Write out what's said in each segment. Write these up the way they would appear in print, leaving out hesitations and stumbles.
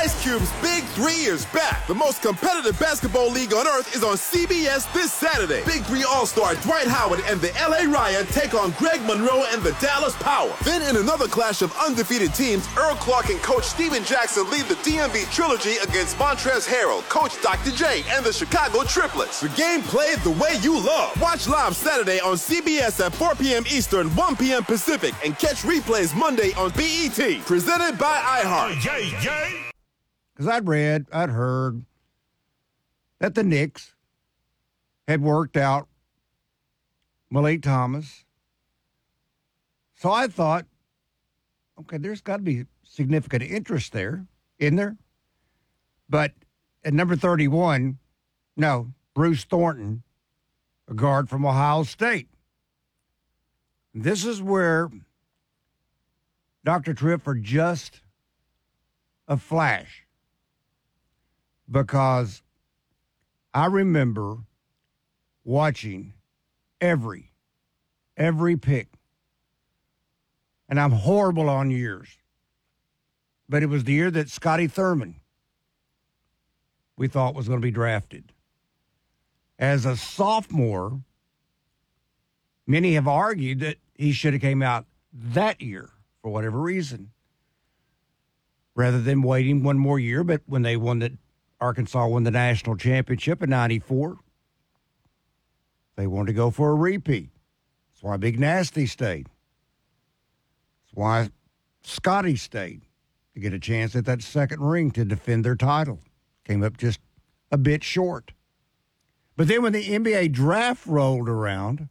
Ice Cube's Big 3 is back. The most competitive basketball league on earth is on CBS this Saturday. Big 3 All-Star Dwight Howard and the LA Riot take on Greg Monroe and the Dallas Power. Then in another clash of undefeated teams, Earl Clark and Coach Steven Jackson lead the DMV Trilogy against Montrezl Harrell, Coach Dr. J, and the Chicago Triplets. The game played the way you love. Watch live Saturday on CBS at 4 p.m. Eastern, 1 p.m. Pacific, and catch replays Monday on BET. Presented by iHeart. Because I'd heard that the Knicks had worked out Malik Thomas. So I thought, okay, there's got to be significant interest there, isn't there? But at number 31, no, Bruce Thornton, a guard from Ohio State. This is where Dr. Tripp for just a flash. Because I remember watching every pick. And I'm horrible on years. But it was the year that Scotty Thurman, we thought, was going to be drafted. As a sophomore, many have argued that he should have came out that year for whatever reason, rather than waiting one more year. But when they Arkansas won the national championship in '94, they wanted to go for a repeat. That's why Big Nasty stayed. That's why Scotty stayed, to get a chance at that second ring to defend their title. Came up just a bit short. But then when the NBA draft rolled around,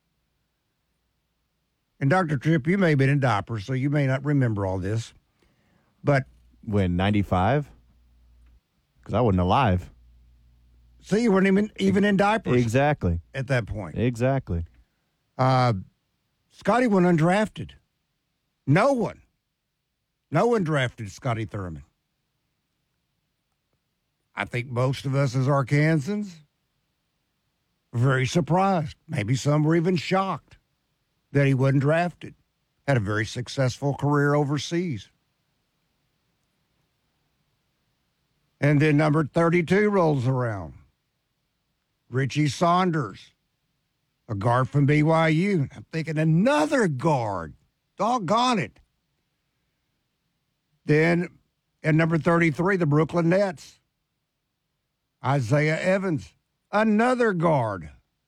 and Dr. Tripp, you may have been in diapers, so you may not remember all this, but when 95? Because I wasn't alive. So you weren't even in diapers. Exactly. At that point. Exactly. Scotty went undrafted. No one drafted Scotty Thurman. I think most of us as Arkansans were very surprised. Maybe some were even shocked that he wasn't drafted. Had a very successful career overseas. And then number 32 rolls around. Richie Saunders, a guard from BYU. I'm thinking another guard. Doggone it. Then at number 33, the Brooklyn Nets. Isaiah Evans, another guard.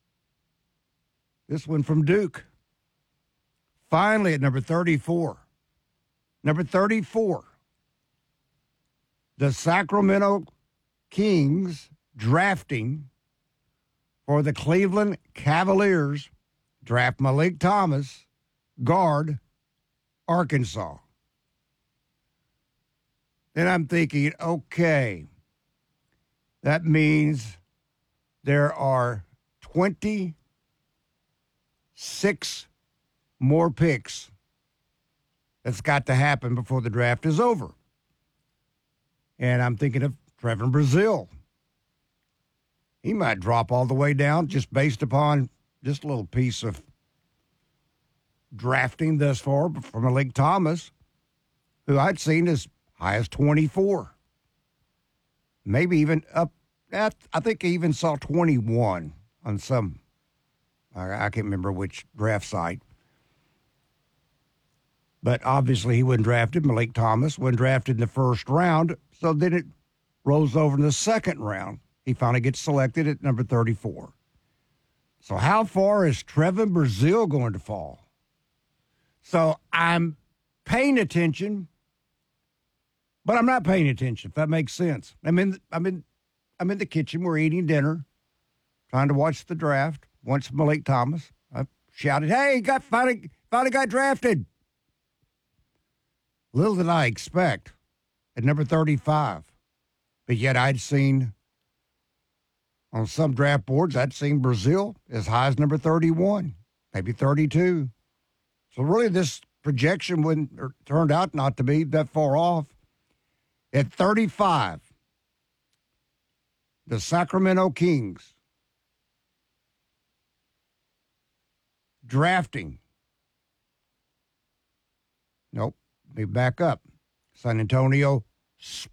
This one from Duke. Finally at number 34. Number 34. The Sacramento Kings drafting for the Cleveland Cavaliers draft Malik Thomas, guard, Arkansas. Then I'm thinking, okay, that means there are 26 more picks that's got to happen before the draft is over. And I'm thinking of Trevor Brazile. He might drop all the way down just based upon just a little piece of drafting thus far from Malik Thomas, who I'd seen as high as 24. Maybe even up at, I think I even saw 21 on some, I can't remember which draft site. But obviously he wasn't drafted. Malik Thomas wasn't drafted in the first round. So then it rolls over in the second round. He finally gets selected at number 34. So how far is Trevor Brazile going to fall? So I'm paying attention, but I'm not paying attention, if that makes sense. I'm in the kitchen. We're eating dinner, trying to watch the draft. Once Malik Thomas, I shouted, "Hey, he finally got drafted." Little did I expect at number 35. But yet I'd seen on some draft boards, I'd seen Brazile as high as number 31, maybe 32. So really this projection turned out not to be that far off. At 35, the Sacramento Kings drafting. Nope. Let me back up. San Antonio